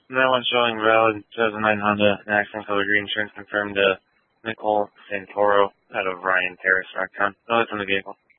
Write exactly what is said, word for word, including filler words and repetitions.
nine one showing valid two thousand nine Honda, an accident color green, insurance confirmed to Nicole Santoro out of Ryan Terrace, Rocktown. No, it's in the vehicle.